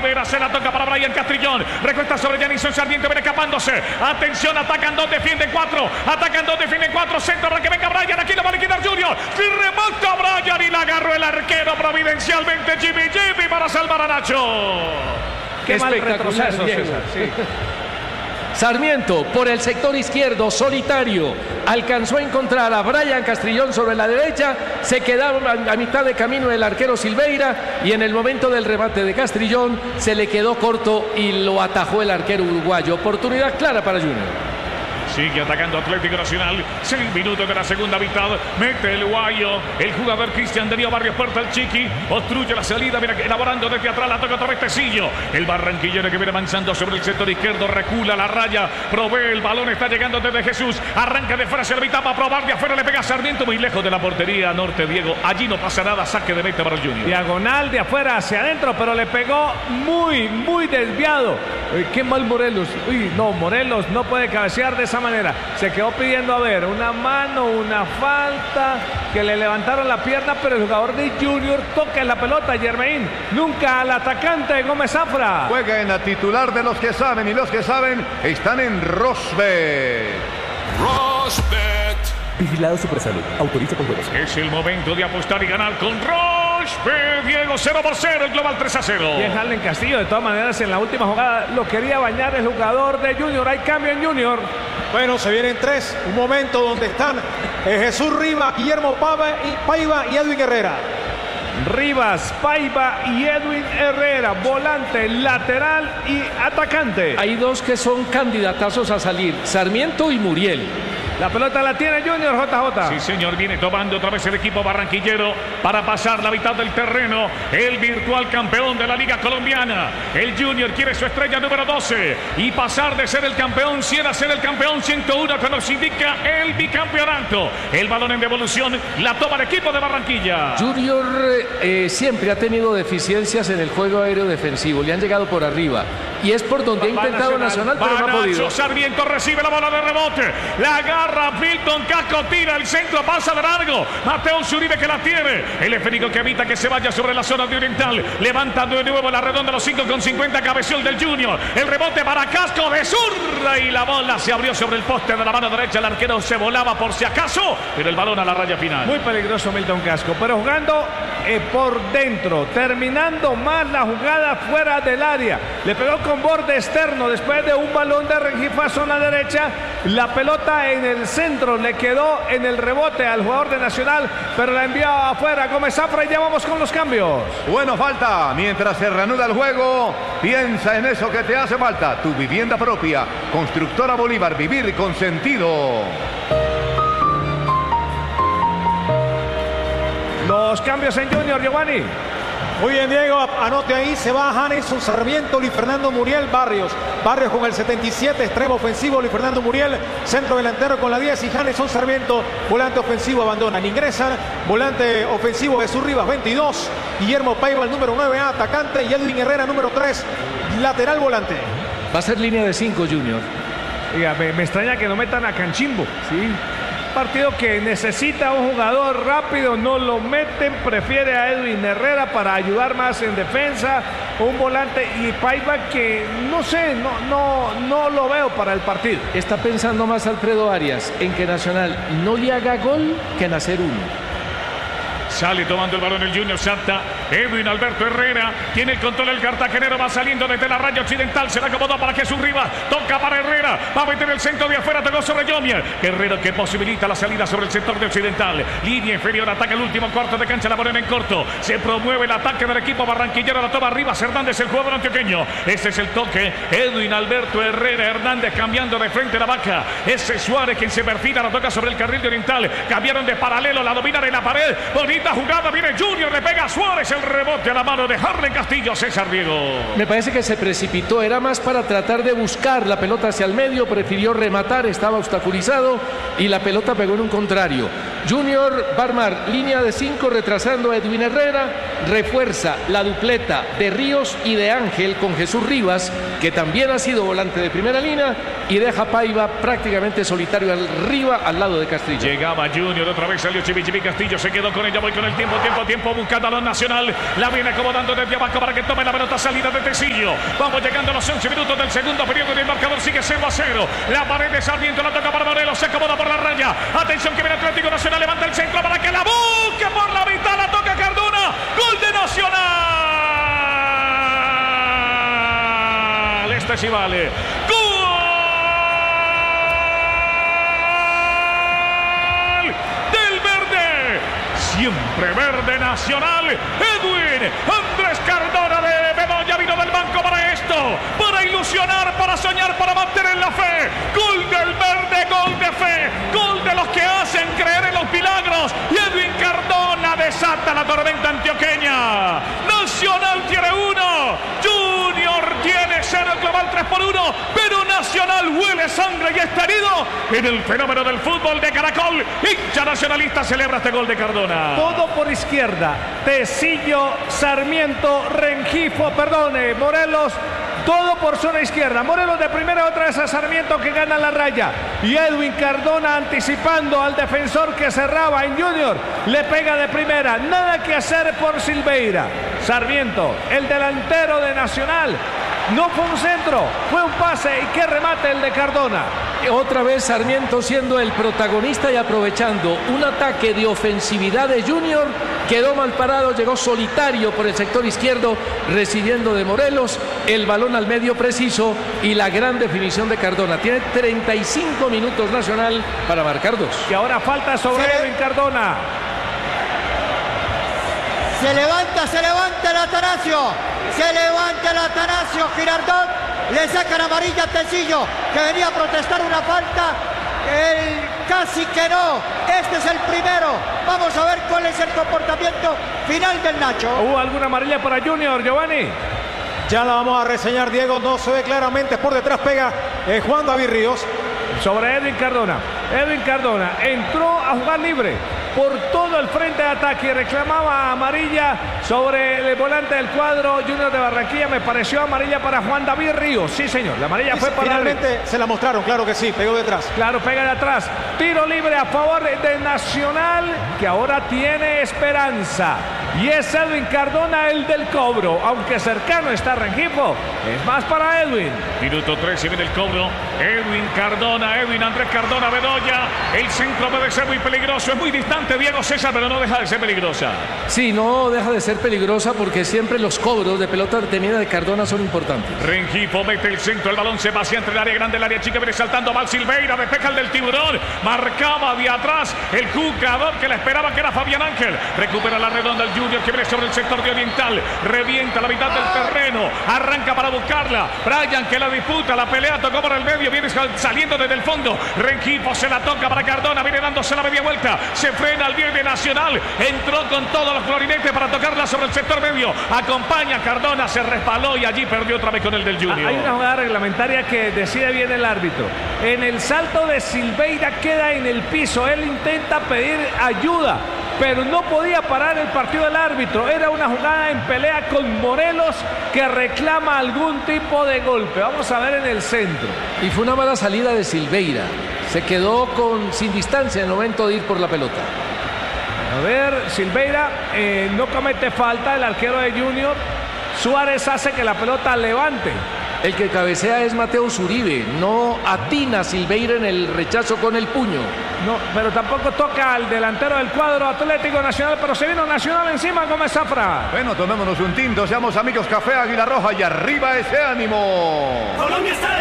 Rivera, se la toca para Brian Castrillón. Recuesta sobre Janison Sarmiento, viene escapándose. Atención, atacan 2, defienden 4. Atacan 2, defienden 4. Centro para que venga Brian. Aquí lo va a liquidar Junior. Y remata Brian y la agarró el arquero providencialmente. Jimmy para salvar a Nacho. Qué mal retroceso, César. Sí. Sarmiento por el sector izquierdo, solitario, alcanzó a encontrar a Brian Castrillón sobre la derecha, se quedaron a mitad de camino el arquero Silveira y en el momento del remate de Castrillón se le quedó corto y lo atajó el arquero uruguayo. Oportunidad clara para Junior. Sigue atacando Atlético Nacional. 6 minutos de la segunda mitad. Mete el guayo. El jugador Cristian Darío Barrios Puerta, el Chiqui. Obstruye la salida. Viene elaborando desde atrás. La toca otra vez Tecillo. El barranquillero que viene avanzando sobre el sector izquierdo. Recula la raya. Provee el balón. Está llegando desde Jesús. Arranca de fuera hacia la mitad. Va a probar de afuera. Le pega a Sarmiento. Muy lejos de la portería norte, Diego. Allí no pasa nada. Saque de meta para el Junior. Diagonal de afuera hacia adentro. Pero le pegó muy desviado. Qué mal Morelos. No, Morelos no puede cabecear de esa manera. Se quedó pidiendo, a ver, una mano, una falta, que le levantaron la pierna, pero el jugador de Junior toca en la pelota, Germain. Nunca al atacante Gómez Zafra. Juega en la titular de los que saben, y los que saben están en Rosbet. Rosbet. Vigilado Supersalud. Autoriza con juegos. Es el momento de apostar y ganar con Rosbet. Diego, 0-0, el global 3-0. Bien, Harlen Castillo, de todas maneras, en la última jugada lo quería bañar el jugador de Junior. Hay cambio en Junior. Bueno, se vienen 3. Un momento donde están Jesús Rivas, Guillermo Paiva y Edwin Herrera. Rivas, Paiva y Edwin Herrera, volante, lateral y atacante. Hay dos que son candidatazos a salir, Sarmiento y Muriel. La pelota la tiene Junior, JJ. Sí, señor, viene tomando otra vez el equipo barranquillero para pasar la mitad del terreno. El virtual campeón de la Liga Colombiana. El Junior quiere su estrella número 12 y pasar de ser el campeón 100 a ser el campeón 101, que nos indica el bicampeonato. El balón en devolución la toma el equipo de Barranquilla. Junior siempre ha tenido deficiencias en el juego aéreo defensivo. Le han llegado por arriba. Y es por donde ha intentado Nacional, pero no ha podido. Sarmiento recibe la bola de rebote. La agarra Milton Casco, tira el centro, pasa de largo. Mateo Uribe que la tiene. El esférico que evita que se vaya sobre la zona de oriental. Levanta de nuevo la redonda, los 5,50. Cabeció del Junior. El rebote para Casco de zurda y la bola se abrió sobre el poste de la mano derecha. El arquero se volaba por si acaso, pero el balón a la raya final. Muy peligroso Milton Casco, pero jugando por dentro, terminando más la jugada fuera del área. Le pegó con borde externo después de un balón de Rengifo a zona derecha. La pelota en el centro le quedó en el rebote al jugador de Nacional, pero la envió afuera Gómez Zafra y ya vamos con los cambios. Bueno, falta. Mientras se reanuda el juego, piensa en eso que te hace falta. Tu vivienda propia. Constructora Bolívar, vivir con sentido. Los cambios en Junior, Giovanni. Muy bien, Diego, anote ahí, se va Janison Sarmiento, Luis Fernando Muriel, Barrios con el 77, extremo ofensivo, Luis Fernando Muriel, centro delantero con la 10 y Janison Sarmiento, volante ofensivo, abandonan, ingresan, volante ofensivo Jesús Rivas, 22, Guillermo Paiva, el número 9, atacante, y Edwin Herrera, número 3, lateral volante. Va a ser línea de 5, Junior. Oiga, me extraña que no metan a Canchimbo, ¿sí? Partido que necesita un jugador rápido, no lo meten, prefiere a Edwin Herrera para ayudar más en defensa, un volante y Paiva que no sé, no lo veo para el partido. Está pensando más Alfredo Arias en que Nacional no le haga gol que en hacer uno. Sale tomando el balón el Junior, salta Edwin Alberto Herrera, tiene el control el cartagenero, va saliendo desde la raya occidental, se la acomodó para Jesús Rivas, toca para Herrera, va a meter el centro de afuera, tocó sobre Yomier, Herrera que posibilita la salida sobre el sector de occidental, línea inferior, ataca el último cuarto de cancha, la Morena en corto, se promueve el ataque del equipo barranquillero, la toma Rivas Hernández, el jugador antioqueño, ese es el toque, Edwin Alberto Herrera, Hernández cambiando de frente la vaca, ese Suárez quien se perfila, la toca sobre el carril de oriental, cambiaron de paralelo, la dominan en la pared, bonita jugada, viene Junior, le pega a Suárez, el rebote a la mano de Harlen Castillo, César Diego. Me parece que se precipitó, era más para tratar de buscar la pelota hacia el medio, prefirió rematar, estaba obstaculizado y la pelota pegó en un contrario. Junior va a armar línea de 5 retrasando a Edwin Herrera, refuerza la dupleta de Ríos y de Ángel con Jesús Rivas, que también ha sido volante de primera línea, y deja Paiva prácticamente solitario arriba al lado de Castillo. Llegaba Junior, otra vez salió Chibi Castillo, se quedó con ella, voy con el tiempo, buscando a los Nacional, Nacional. La viene acomodando desde abajo para que tome la pelota salida de Tecillo. Vamos llegando a los 11 minutos del segundo periodo y el marcador sigue 0-0. La pared de Sarmiento la toca para Morelos, se acomoda por la raya. Atención que viene Atlético Nacional, levanta el centro para que la busque por la mitad, la toca Cardona. Gol de Nacional. Este sí vale. Siempre verde Nacional. Edwin Andrés Cardona de Bedoya vino del banco para esto, para ilusionar, para soñar, para mantener la fe. Gol del verde, gol de fe, gol de los que hacen creer en los milagros. Y Edwin Cardona desata la tormenta antioqueña. Nacional tiene 1, Junior tiene 0, global 3-1, pero Nacional huele sangre y está herido en el fenómeno del fútbol de Caracol. Hincha nacionalista celebra este gol de Cardona. Todo por izquierda. Tecillo, Sarmiento, Morelos. Todo por zona izquierda. Morelos de primera, otra vez a Sarmiento que gana la raya. Y Edwin Cardona anticipando al defensor que cerraba en Junior. Le pega de primera. Nada que hacer por Silveira. Sarmiento, el delantero de Nacional. No fue un centro, fue un pase y qué remate el de Cardona. Otra vez Sarmiento siendo el protagonista y aprovechando un ataque de ofensividad de Junior. Quedó mal parado, llegó solitario por el sector izquierdo, recibiendo de Morelos el balón al medio preciso y la gran definición de Cardona. Tiene 35 minutos Nacional para marcar 2. Y ahora falta sobre Edwin Cardona. Se levanta el Atanasio. Se levanta el Atanasio Girardot. Le sacan amarilla a Tecillo, que venía a protestar una falta. El casi que no. Este es el primero. Vamos a ver cuál es el comportamiento final del Nacho. ¿Hubo alguna amarilla para Junior, Giovanni? Ya la vamos a reseñar, Diego. No se ve claramente. Por detrás pega Juan David Ríos. Sobre Edwin Cardona. Edwin Cardona entró a jugar libre por todo el frente de ataque y reclamaba amarilla sobre el volante del cuadro Junior de Barranquilla. Me pareció amarilla para Juan David Ríos. Sí, señor, la amarilla fue para finalmente se la mostraron, claro que sí, pegó detrás. Claro, pega de atrás. Tiro libre a favor de Nacional, que ahora tiene esperanza. Y es Edwin Cardona el del cobro. Aunque cercano está Rengifo, es más para Edwin. Minuto 13 viene el cobro. Edwin Cardona, Edwin Andrés Cardona Bedoya. El centro puede ser muy peligroso, es muy distante Diego César, pero no deja de ser peligrosa. Sí, no deja de ser peligrosa porque siempre los cobros de pelota detenida de Cardona son importantes. Rengifo mete el centro, el balón se vacía entre el área grande, el área chica, viene saltando Val Silveira, despeja el del Tiburón, marcaba de atrás el jugador que le esperaba, que era Fabián Ángel. Recupera la redonda el Junior, que viene sobre el sector de Oriental, revienta la mitad del terreno, arranca para buscarla. Brian, que la disputa, la pelea, tocó por el medio, viene saliendo desde el fondo. Rengifo se la toca para Cardona, viene dándose la media vuelta, se frena al bien de Nacional, entró con todos los florinetes para tocarla sobre el sector medio, acompaña a Cardona, se respaló y allí perdió otra vez con el del Junior. Hay una jugada reglamentaria que decide bien el árbitro. En el salto de Silveira queda en el piso, él intenta pedir ayuda, pero no podía parar el partido del árbitro. Era una jugada en pelea con Morelos que reclama algún tipo de golpe. Vamos a ver en el centro. Y fue una mala salida de Silveira. Se quedó sin distancia en el momento de ir por la pelota. A ver, Silveira no comete falta, el arquero de Junior. Suárez hace que la pelota levante. El que cabecea es Mateo Zuribe. No atina Silveira en el rechazo con el puño. No, pero tampoco toca al delantero del cuadro Atlético Nacional, pero se vino Nacional encima, Gómez Zafra. Bueno, tomémonos un tinto, seamos amigos, Café Águila Roja y arriba ese ánimo. Colombia está